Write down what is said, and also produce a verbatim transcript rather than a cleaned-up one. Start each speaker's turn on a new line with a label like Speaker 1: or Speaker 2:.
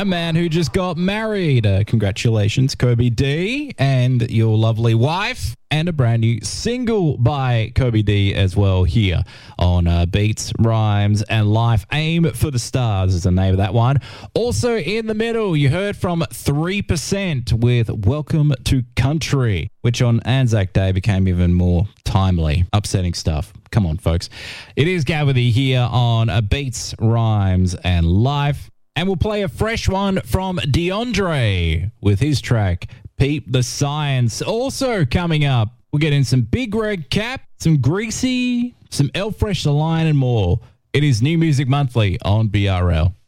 Speaker 1: a man who just got married. Uh, congratulations, Kobe D, and your lovely wife, and a brand new single by Kobe D as well here on uh, Beats, Rhymes, and Life. Aim for the Stars is the name of that one. Also in the middle, you heard from three percent with Welcome to Country, which on Anzac Day became even more timely. Upsetting stuff. Come on, folks. It is Gavity here on uh, Beats, Rhymes, and Life. And we'll play a fresh one from DeAndre with his track, Peep the Science. Also coming up, we'll get in some Big Red Cap, some Greasy, some El Fresh The Line, and more. It is New Music Monthly on B R L.